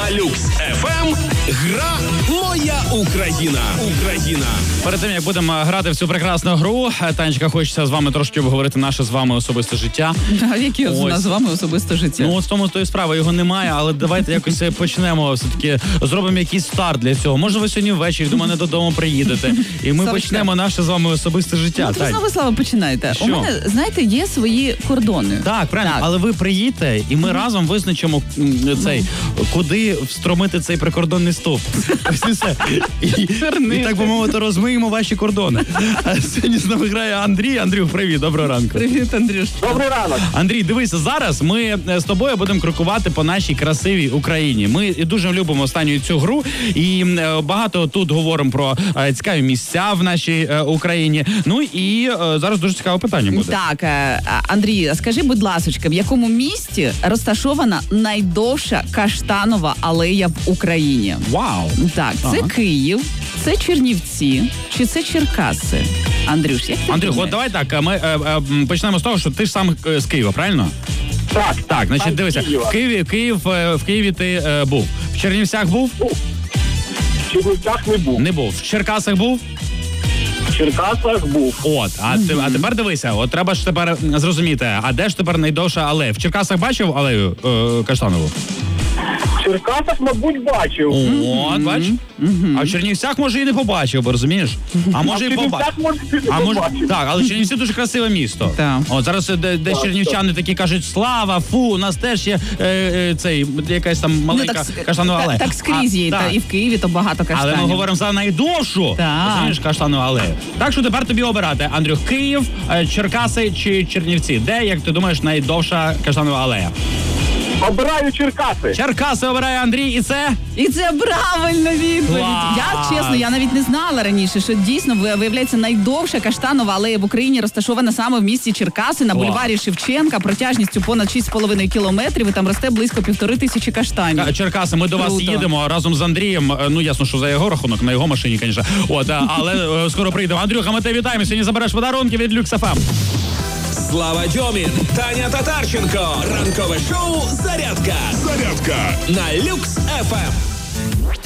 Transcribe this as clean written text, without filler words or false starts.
На Люкс ФМ гра «Моя Україна». Перед тим, як будемо грати в цю прекрасну гру, Танечка, хочеться з вами трошки обговорити наше з вами особисте життя. А яке у нас з вами особисте життя? Ну, от в тому тої справи, його немає, але давайте якось почнемо, все-таки зробимо якийсь старт для цього. Може, ви сьогодні ввечері до мене додому приїдете, і ми почнемо наше з вами особисте життя. Ну, знову, Слава, починайте. Що? У мене, знаєте, є свої кордони. Так, правильно, але ви приїдете, і ми разом визначимо куди встромити цей прикордонний стовп. Ось і все. І так би мовити, розмиємо ваші кордони. А сьогодні з нами грає Андрій. Андрюх, привіт, доброго ранку. Привіт, Андрюш. Добрий ранок. Андрій, дивися, зараз ми з тобою будемо крокувати по нашій красивій Україні. Ми дуже любимо останню цю гру, і багато тут говоримо про цікаві місця в нашій Україні. Ну і зараз дуже цікаве питання буде. Так, Андрій, скажи, будь ласочка, в якому місті розташована найдовша каштанова алея в Україні? Вау! Так, це Київ, це Чернівці, чи це Черкаси? Андрюш, як ти Андрюх, думаєш? от давай так, ми почнемо з того, що ти ж сам з Києва, правильно? Так, Значить, дивися, в Києві ти був. В Чернівцях був? В Чернівцях не був. Не був. В Черкасах був? В Черкасах був. От, а тепер дивися, от треба ж тепер зрозуміти, а де ж тепер найдовша алея? В Черкасах бачив алею каштанову? В Черкасах, мабуть, бачив. От, бач? А в Чернівцях, може, і не побачив, бо розумієш? А може, і побачив. Так, але Чернівці дуже красиве місто. Так. От зараз де чернівчани такі кажуть: слава, фу, у нас теж є якась там маленька каштанова алея. Так скрізь є, і в Києві то багато каштанів. Але ми говоримо за найдовшу, розумієш, каштанову алею. Так що тепер тобі обирати, Андрюх, Київ, Черкаси чи Чернівці? Де, як ти думаєш, найдовша каштанова алея? Обираю Черкаси. Черкаси обирає Андрій, і це? І це правильна відповідь. Клас! Я, чесно, я навіть не знала раніше, що дійсно, виявляється, найдовша каштанова алея в Україні розташована саме в місті Черкаси на бульварі Шевченка, протяжністю понад 6,5 кілометрів, і там росте близько 1500 каштанів. Черкаси, ми до вас їдемо разом з Андрієм. Ну, ясно, що за його рахунок, на його машині, звісно. От, але скоро прийдемо. Андрюха, ми тебе вітаємо. Сьогодні забереш подарунки від Люкс ФМ. Слава Дьомін, Таня Татарченко. Ранкове шоу «Зарядка» на Люкс ФМ.